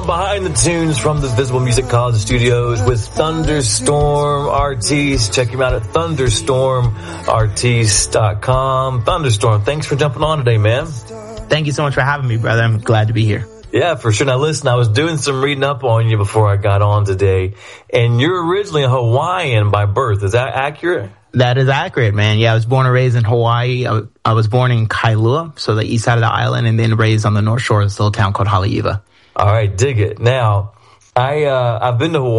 on Behind the Tunes from the Visible Music College studios with Thunderstorm Artiste. Check him out at thunderstormartiste.com. Thunderstorm, thanks for jumping on today, man. Thank you so much for having me, brother. I'm glad to be here. Yeah, for sure. Now listen, I was doing some reading up on you before I got on today, and you're originally a Hawaiian by birth. Is that accurate? That is accurate, man. Yeah, I was born and raised in Hawaii. I was born in Kailua, so the east side of the island, and then raised on the north shore of this little town called Haleiwa. All right, dig it. Now, I've been to Hawaii.